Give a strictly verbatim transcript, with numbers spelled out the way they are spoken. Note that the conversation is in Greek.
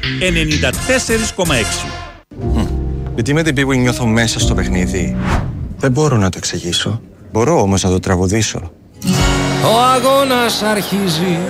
ενενήντα τέσσερα κόμμα έξι. Γιατί με την πίπη νιώθω μέσα στο παιχνίδι. Δεν μπορώ να το εξηγήσω. Μπορώ όμως να το τραγουδήσω. Ο αγώνας αρχίζει.